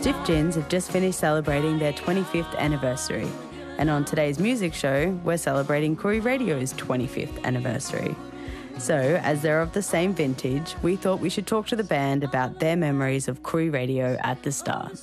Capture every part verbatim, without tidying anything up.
Stiff Gins have just finished celebrating their twenty-fifth anniversary. And on today's music show, we're celebrating Koori Radio's twenty-fifth anniversary. So, as they're of the same vintage, we thought we should talk to the band about their memories of Koori Radio at the start.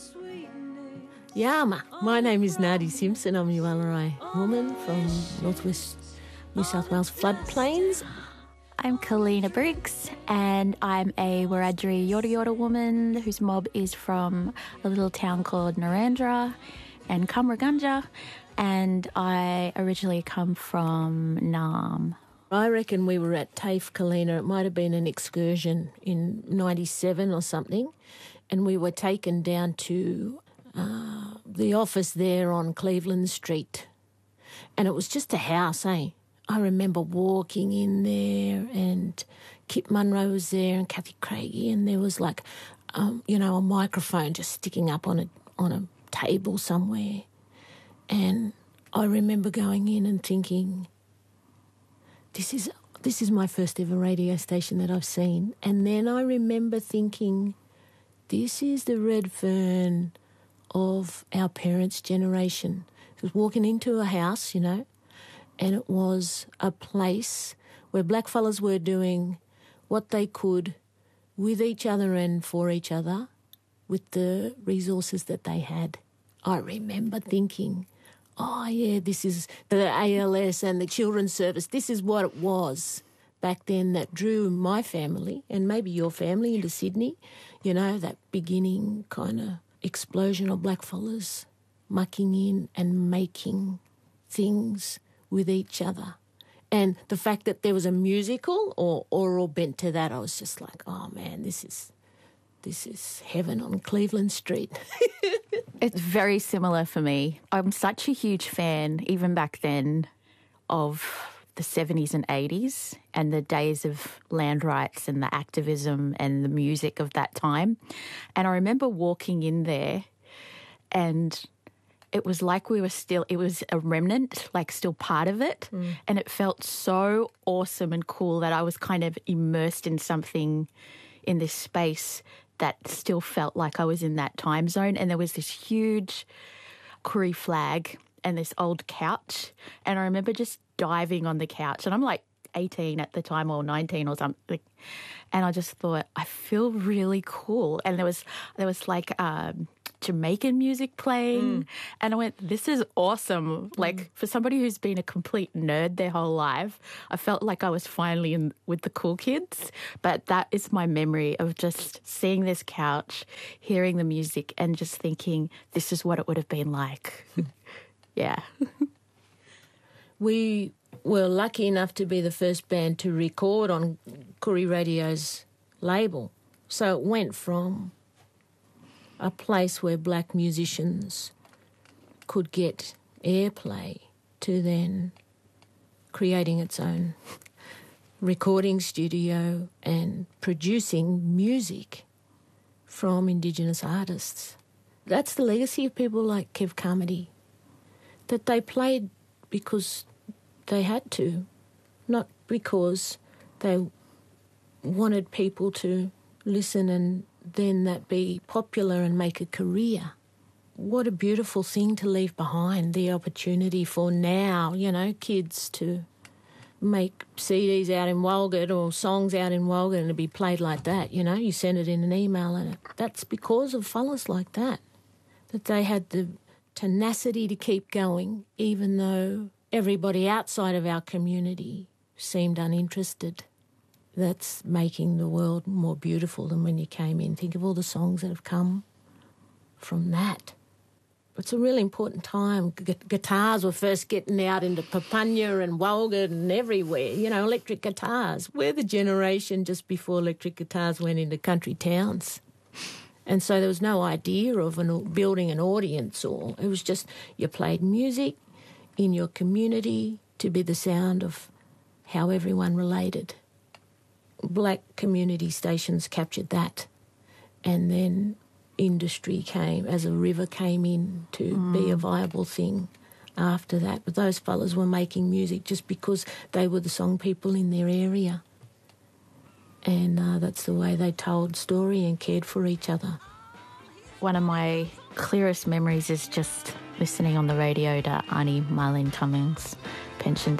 Yama. My name is Nadi Simpson. I'm a Yuwalarai woman from northwest New South Wales floodplains. I'm Kalina Briggs, and I'm a Wiradjuri Yorta Yorta woman whose mob is from a little town called Narandra and Kamragunja, and I originally come from Naarm. I reckon we were at TAFE, Kalina. It might have been an excursion in ninety-seven or something, and we were taken down to uh, the office there on Cleveland Street, and it was just a house, eh? I remember walking in there and Kip Munro was there and Kathy Craigie, and there was like, um, you know, a microphone just sticking up on a on a table somewhere. And I remember going in and thinking, this is this is my first ever radio station that I've seen. And then I remember thinking, this is the Redfern of our parents' generation. I was walking into a house, you know, and it was a place where blackfellas were doing what they could with each other and for each other with the resources that they had. I remember thinking, oh, yeah, this is the A L S and the Children's Service. This is what it was back then that drew my family and maybe your family into Sydney, you know, that beginning kind of explosion of blackfellas mucking in and making things with each other. And the fact that there was a musical or oral bent to that, I was just like, oh man, this is this is heaven on Cleveland Street. It's very similar for me. I'm such a huge fan, even back then, of the seventies and eighties and the days of land rights and the activism and the music of that time. And I remember walking in there and it was like we were still, it was a remnant, like still part of it. Mm. And it felt so awesome and cool that I was kind of immersed in something in this space that still felt like I was in that time zone. And there was this huge Koori flag and this old couch. And I remember just diving on the couch. And I'm like eighteen at the time or nineteen or something. And I just thought, I feel really cool. And there was, there was like, um, Jamaican music playing, mm. and I went, this is awesome. Like, mm. for somebody who's been a complete nerd their whole life, I felt like I was finally in with the cool kids. But that is my memory of just seeing this couch, hearing the music, and just thinking, this is what it would have been like. Yeah. We were lucky enough to be the first band to record on Koori Radio's label. So it went from a place where black musicians could get airplay to then creating its own recording studio and producing music from Indigenous artists. That's the legacy of people like Kev Carmody, that they played because they had to, not because they wanted people to listen and then that be popular and make a career. What a beautiful thing to leave behind, the opportunity for now, you know, kids to make C Ds out in Walgett or songs out in Walgett and to be played like that, you know. You send it in an email and it, that's because of fellas like that, that they had the tenacity to keep going even though everybody outside of our community seemed uninterested. That's making the world more beautiful than when you came in. Think of all the songs that have come from that. It's a really important time. Gu- guitars were first getting out into Papunya and Walgett and everywhere, you know, electric guitars. We're the generation just before electric guitars went into country towns. And so there was no idea of an, building an audience, or it was just you played music in your community to be the sound of how everyone related. Black community stations captured that, and then industry came as a river came in to mm. be a viable thing after that. But those fellas were making music just because they were the song people in their area, and uh, that's the way they told story and cared for each other. one of my clearest memories is just listening on the radio to Auntie Marlene Cummings' Pension